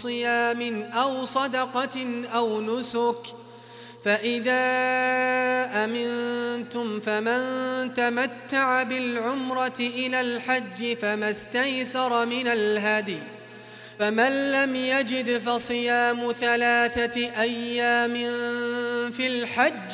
صيام أو صدقة أو نسك، فإذا أمنتم فمن تمتع بالعمرة إلى الحج فما استيسر من الهدي، فمن لم يجد فصيام 3 أيام في الحج